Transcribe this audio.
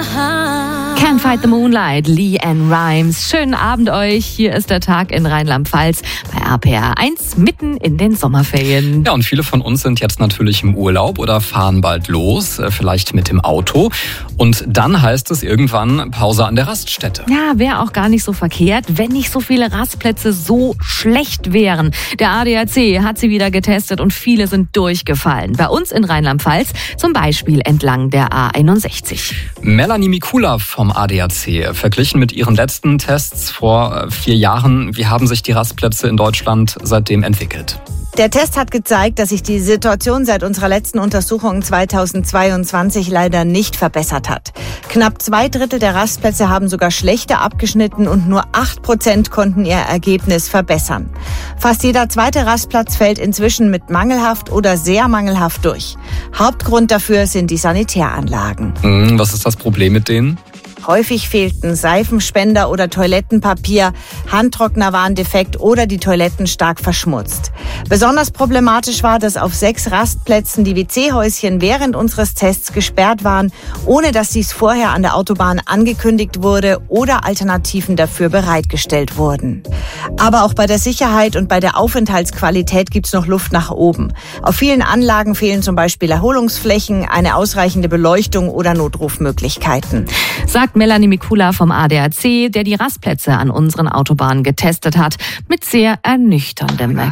Can't Fight the Moonlight, LeAnn Rimes. Schönen Abend euch. Hier ist der Tag in Rheinland-Pfalz bei RPR 1 mitten in den Sommerferien. Ja, und viele von uns sind jetzt natürlich im Urlaub oder fahren bald los, vielleicht mit dem Auto. Und dann heißt es irgendwann Pause an der Raststätte. Ja, wäre auch gar nicht so verkehrt, wenn nicht so viele Rastplätze so schlecht wären. Der ADAC hat sie wieder getestet und viele sind durchgefallen. Bei uns in Rheinland-Pfalz zum Beispiel entlang der A61. Melanie Mikula vom ADAC, verglichen mit ihren letzten Tests vor 4 Jahren, wie haben sich die Rastplätze in Deutschland seitdem entwickelt? Der Test hat gezeigt, dass sich die Situation seit unserer letzten Untersuchung 2022 leider nicht verbessert hat. Knapp 2/3 der Rastplätze haben sogar schlechter abgeschnitten und nur 8% konnten ihr Ergebnis verbessern. Fast jeder zweite Rastplatz fällt inzwischen mit mangelhaft oder sehr mangelhaft durch. Hauptgrund dafür sind die Sanitäranlagen. Was ist das Problem mit denen? Häufig fehlten Seifenspender oder Toilettenpapier, Handtrockner waren defekt oder die Toiletten stark verschmutzt. Besonders problematisch war, dass auf 6 Rastplätzen die WC-Häuschen während unseres Tests gesperrt waren, ohne dass dies vorher an der Autobahn angekündigt wurde oder Alternativen dafür bereitgestellt wurden. Aber auch bei der Sicherheit und bei der Aufenthaltsqualität gibt's noch Luft nach oben. Auf vielen Anlagen fehlen zum Beispiel Erholungsflächen, eine ausreichende Beleuchtung oder Notrufmöglichkeiten. Sagt Melanie Mikula vom ADAC, der die Rastplätze an unseren Autobahnen getestet hat, mit sehr ernüchterndem